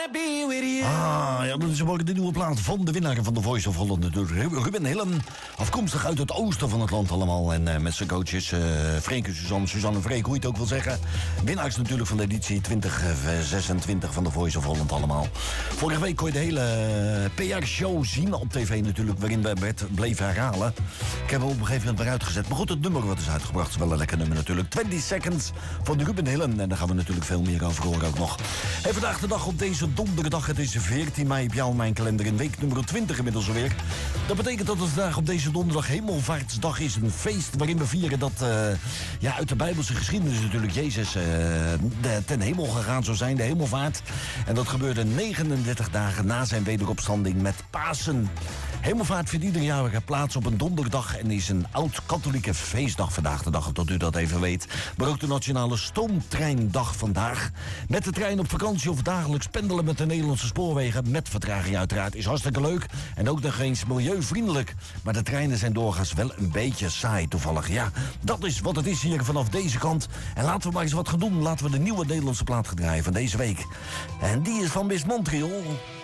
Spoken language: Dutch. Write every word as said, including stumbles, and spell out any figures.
Ah, ja, dat is morgen de nieuwe plaat van de winnaar van The Voice of Holland natuurlijk. Ruben Hillen, afkomstig uit het oosten van het land allemaal. En uh, met zijn coaches, uh, Freek en Suzanne, Suzanne en Freek, hoe je het ook wil zeggen. Winnaars natuurlijk van de editie twintig zesentwintig van The Voice of Holland allemaal. Vorige week kon je de hele P R-show zien op tv natuurlijk, waarin Bert bleef herhalen. Ik heb hem op een gegeven moment weer uitgezet. Maar goed, het nummer wat is uitgebracht is wel een lekker nummer natuurlijk. twintig seconds van Ruben Hillen. En daar gaan we natuurlijk veel meer over horen ook nog. En vandaag de dag op deze donderdag, het is veertien mei op jouw mijn kalender in week nummer twintig inmiddels alweer. Dat betekent dat het vandaag op deze donderdag Hemelvaartsdag is. Een feest waarin we vieren dat uh, ja, uit de Bijbelse geschiedenis natuurlijk Jezus uh, de, ten hemel gegaan zou zijn, de hemelvaart. En dat gebeurde negenendertig dagen na zijn wederopstanding met Pasen. Hemelvaart vindt ieder jaar plaats op een donderdag en is een oud-katholieke feestdag vandaag de dag, tot u dat even weet. Maar ook de nationale stoomtreindag vandaag. Met de trein op vakantie of dagelijks pendelen met de Nederlandse spoorwegen, met vertraging uiteraard, is hartstikke leuk. En ook nog eens milieuvriendelijk. Maar de treinen zijn doorgaans wel een beetje saai toevallig. Ja, dat is wat het is hier vanaf deze kant. En laten we maar eens wat gaan doen. Laten we de nieuwe Nederlandse plaat gaan draaien van deze week. En die is van Miss Montreal.